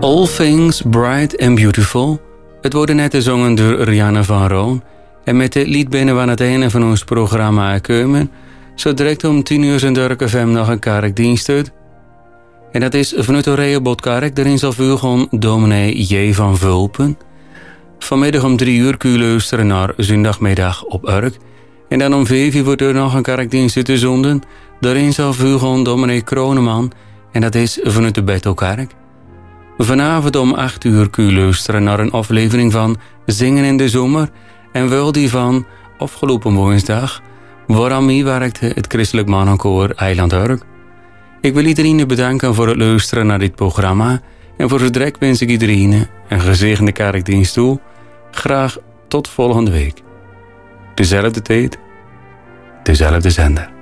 All Things Bright and Beautiful. Het wordt net gezongen door Rianne van Roon. En met dit lied binnen we aan het einde van ons programma komen. Zo direct om 10 uur in Durk FM nog een kerkdienst uit. En dat is vanuit de Rehobothkerk. Daarin zal volgen dominee J. van Vulpen. Vanmiddag om 3 uur kun je luisteren naar zondagmiddag op Urk. En dan om 5 uur wordt er nog een kerkdienst uit de zonden. Daarin zal volgen dominee Kroneman. En dat is vanuit de Bethelkerk. Vanavond om 8 uur kun je luisteren naar een aflevering van Zingen in de Zomer. En wel die van afgelopen woensdag. Waaraan mee werkte het christelijk mannenkoor Eiland Urk. Ik wil iedereen bedanken voor het luisteren naar dit programma. En voor het direct wens ik iedereen een gezegende kerkdienst toe. Graag tot volgende week. Dezelfde tijd, dezelfde zender.